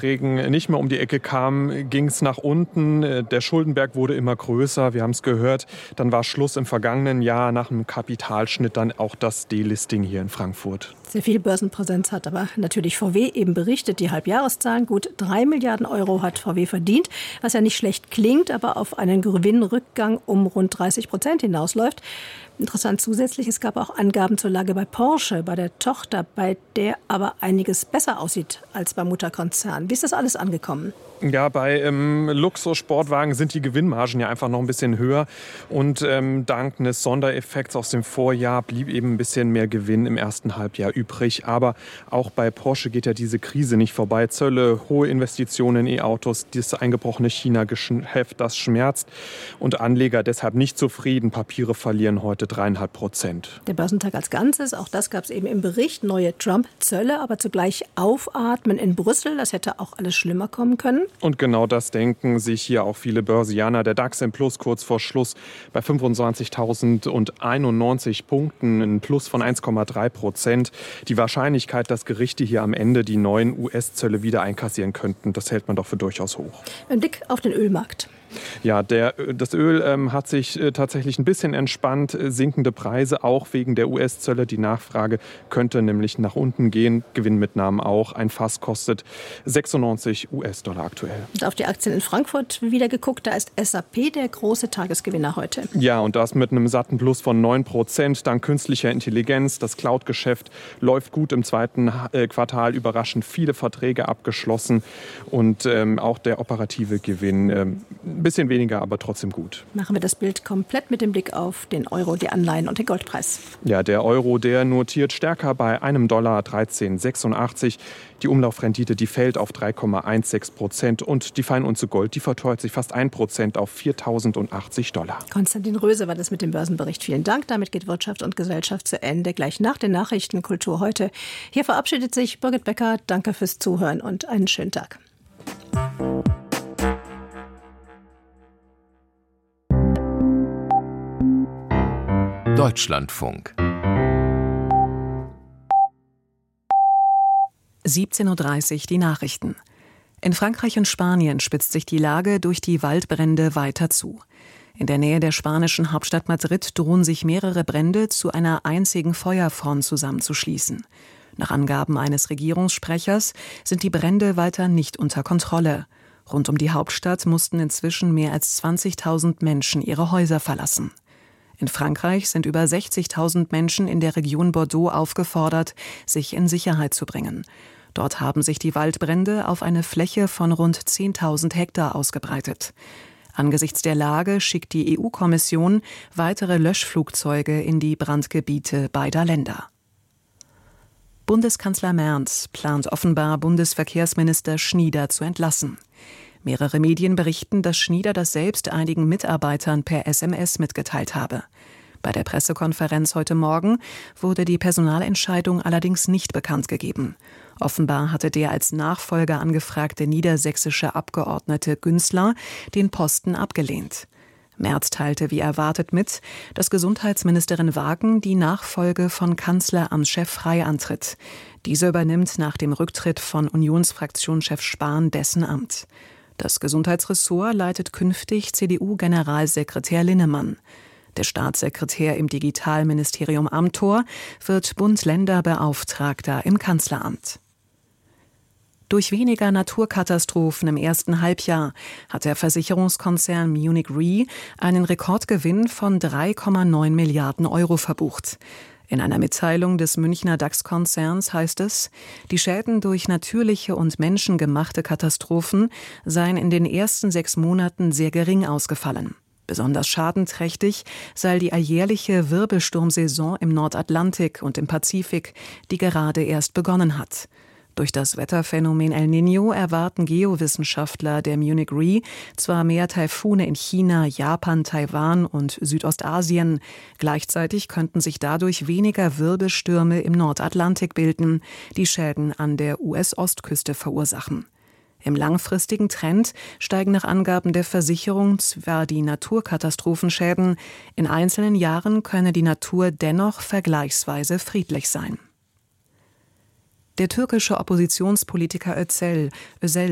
Regen nicht mehr um die Ecke kam, ging es nach unten. Der Schuldenberg wurde immer größer, wir haben es gehört. Dann war Schluss im vergangenen Jahr nach einem Kapitalschnitt dann auch das Delisting hier in Frankfurt. Sehr viel Börsenpräsenz hat aber natürlich VW eben berichtet. Die Halbjahreszahlen, gut 3 Milliarden Euro hat VW verdient, was ja nicht schlecht klingt, aber auf einen Gewinnrückgang um rund 30% hinausläuft. Interessant zusätzlich, es gab auch Angaben zur Lage bei Porsche, bei der Tochter, bei der aber einiges besser aussieht als beim Mutterkonzern. Wie ist das alles angekommen? Ja, bei Luxus-Sportwagen sind die Gewinnmargen ja einfach noch ein bisschen höher. Und dank eines Sondereffekts aus dem Vorjahr blieb eben ein bisschen mehr Gewinn im ersten Halbjahr übrig. Aber auch bei Porsche geht ja diese Krise nicht vorbei. Zölle, hohe Investitionen in E-Autos, das eingebrochene China-Geschäft, das schmerzt. Und Anleger deshalb nicht zufrieden. Papiere verlieren heute 3,5%. Der Börsentag als Ganzes, auch das gab es eben im Bericht. Neue Trump-Zölle, aber zugleich Aufatmen in Brüssel. Das hätte auch alles schlimmer kommen können. Und genau das denken sich hier auch viele Börsianer. Der DAX im Plus kurz vor Schluss bei 25.091 Punkten, ein Plus von 1,3%. Die Wahrscheinlichkeit, dass Gerichte hier am Ende die neuen US-Zölle wieder einkassieren könnten, das hält man doch für durchaus hoch. Ein Blick auf den Ölmarkt. Ja, das Öl hat sich tatsächlich ein bisschen entspannt. Sinkende Preise, auch wegen der US-Zölle. Die Nachfrage könnte nämlich nach unten gehen. Gewinnmitnahmen auch. Ein Fass kostet 96 US-Dollar aktuell. Und auf die Aktien in Frankfurt wieder geguckt. Da ist SAP der große Tagesgewinner heute. Ja, und das mit einem satten Plus von 9%. Dank künstlicher Intelligenz. Das Cloud-Geschäft läuft gut im zweiten Quartal. Überraschend viele Verträge abgeschlossen. Und auch der operative Gewinn ein bisschen weniger, aber trotzdem gut. Machen wir das Bild komplett mit dem Blick auf den Euro, die Anleihen und den Goldpreis. Ja, der Euro, der notiert stärker bei einem Dollar 13,86. Die Umlaufrendite, die fällt auf 3,16%. Und die Feinunze Gold, die verteuert sich fast 1% auf 4.080 Dollar. Konstantin Röse war das mit dem Börsenbericht. Vielen Dank. Damit geht Wirtschaft und Gesellschaft zu Ende. Gleich nach den Nachrichten Kultur heute. Hier verabschiedet sich Birgit Becker. Danke fürs Zuhören und einen schönen Tag. Deutschlandfunk 17:30 Uhr die Nachrichten. In Frankreich und Spanien spitzt sich die Lage durch die Waldbrände weiter zu. In der Nähe der spanischen Hauptstadt Madrid drohen sich mehrere Brände zu einer einzigen Feuerfront zusammenzuschließen. Nach Angaben eines Regierungssprechers sind die Brände weiter nicht unter Kontrolle. Rund um die Hauptstadt mussten inzwischen mehr als 20.000 Menschen ihre Häuser verlassen. In Frankreich sind über 60.000 Menschen in der Region Bordeaux aufgefordert, sich in Sicherheit zu bringen. Dort haben sich die Waldbrände auf eine Fläche von rund 10.000 Hektar ausgebreitet. Angesichts der Lage schickt die EU-Kommission weitere Löschflugzeuge in die Brandgebiete beider Länder. Bundeskanzler Merz plant offenbar Bundesverkehrsminister Schnieder zu entlassen. Mehrere Medien berichten, dass Schnieder das selbst einigen Mitarbeitern per SMS mitgeteilt habe. Bei der Pressekonferenz heute Morgen wurde die Personalentscheidung allerdings nicht bekannt gegeben. Offenbar hatte der als Nachfolger angefragte niedersächsische Abgeordnete Günzler den Posten abgelehnt. Merz teilte wie erwartet mit, dass Gesundheitsministerin Wagen die Nachfolge von Kanzleramtschef Frey antritt. Diese übernimmt nach dem Rücktritt von Unionsfraktionschef Spahn dessen Amt. Das Gesundheitsressort leitet künftig CDU-Generalsekretär Linnemann. Der Staatssekretär im Digitalministerium Amthor wird Bund-Länder-Beauftragter im Kanzleramt. Durch weniger Naturkatastrophen im ersten Halbjahr hat der Versicherungskonzern Munich Re einen Rekordgewinn von 3,9 Milliarden Euro verbucht. In einer Mitteilung des Münchner DAX-Konzerns heißt es, die Schäden durch natürliche und menschengemachte Katastrophen seien in den ersten 6 Monaten sehr gering ausgefallen. Besonders schadenträchtig sei die alljährliche Wirbelsturmsaison im Nordatlantik und im Pazifik, die gerade erst begonnen hat. Durch das Wetterphänomen El Niño erwarten Geowissenschaftler der Munich Re zwar mehr Taifune in China, Japan, Taiwan und Südostasien. Gleichzeitig könnten sich dadurch weniger Wirbelstürme im Nordatlantik bilden, die Schäden an der US-Ostküste verursachen. Im langfristigen Trend steigen nach Angaben der Versicherung zwar die Naturkatastrophenschäden, in einzelnen Jahren könne die Natur dennoch vergleichsweise friedlich sein. Der türkische Oppositionspolitiker Özel